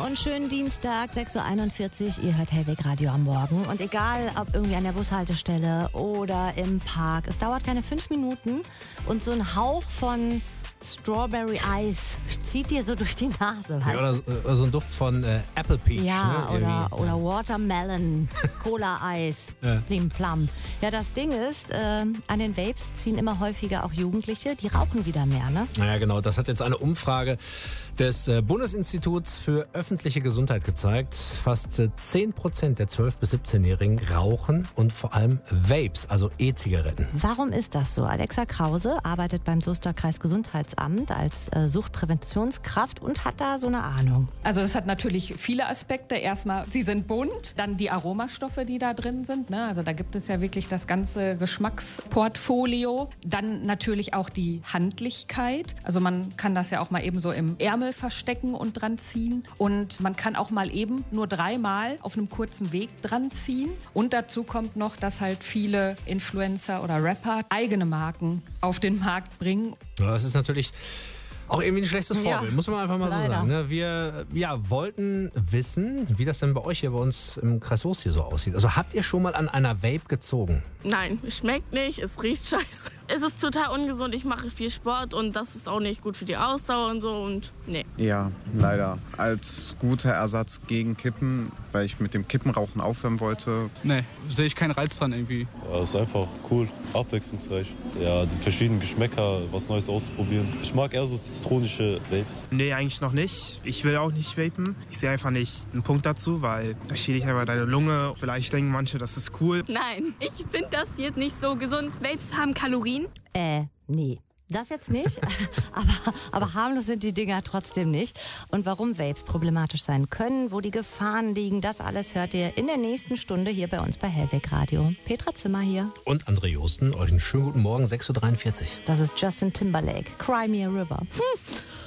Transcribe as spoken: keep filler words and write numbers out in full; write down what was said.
und schönen Dienstag, sechs Uhr einundvierzig. Ihr hört Hellweg Radio am Morgen. Und egal, ob irgendwie an der Bushaltestelle oder im Park, es dauert keine fünf Minuten und so ein Hauch von Strawberry Ice zieht dir so durch die Nase. Ja, oder, so, oder so ein Duft von äh, Apple Peach. Ja, ne? oder, oder Watermelon, Cola-Eis, Ja. Plim Plum. Ja, das Ding ist, äh, an den Vapes ziehen immer häufiger auch Jugendliche, die rauchen wieder mehr, ne? Naja, genau. Das hat jetzt eine Umfrage des äh, Bundesinstituts für öffentliche Gesundheit gezeigt. Fast äh, zehn Prozent der zwölf- bis siebzehnjährigen rauchen und vor allem Vapes, also E-Zigaretten. Warum ist das so? Alexa Krause arbeitet beim Soester Kreisgesundheitsamt als äh, Suchtpräventionskraft und hat da so eine Ahnung. Also das hat natürlich viele Aspekte. Erstmal, sie sind bunt, dann die Aromastoffe, die da drin sind. Ne? Also da gibt es ja wirklich das ganze Geschmacksportfolio. Dann natürlich auch die Handlichkeit. Also man kann das ja auch mal eben so im Ärmel verstecken und dran ziehen. Und man kann auch mal eben nur dreimal auf einem kurzen Weg dran ziehen. Und dazu kommt noch, dass halt viele Influencer oder Rapper eigene Marken auf den Markt bringen. Ja, das ist natürlich auch irgendwie ein schlechtes Vorbild, Ja, muss man einfach mal leider. so sagen. Ne? Wir ja, wollten wissen, wie das denn bei euch hier bei uns im Kreis Soest hier so aussieht. Also habt ihr schon mal an einer Vape gezogen? Nein, schmeckt nicht, es riecht scheiße. Es ist total ungesund, ich mache viel Sport und das ist auch nicht gut für die Ausdauer und so und nee. Ja, leider. Als guter Ersatz gegen Kippen, weil ich mit dem Kippenrauchen aufhören wollte. Nee, sehe ich keinen Reiz dran irgendwie. Ja, ist einfach cool, abwechslungsreich. Ja, die verschiedenen Geschmäcker, was Neues auszuprobieren. Ich mag eher so zitronische Vapes. Nee, eigentlich noch nicht. Ich will auch nicht vapen. Ich sehe einfach nicht einen Punkt dazu, weil da schädigt einfach deine Lunge. Vielleicht denken manche, das ist cool. Nein, ich finde das jetzt nicht so gesund. Vapes haben Kalorien. Äh, nee. Das jetzt nicht, aber, aber harmlos sind die Dinger trotzdem nicht. Und warum Vapes problematisch sein können, wo die Gefahren liegen, das alles hört ihr in der nächsten Stunde hier bei uns bei Hellweg Radio. Petra Zimmer hier. Und André Josten, euch einen schönen guten Morgen, sechs Uhr dreiundvierzig. Das ist Justin Timberlake, Cry Me a River. Hm.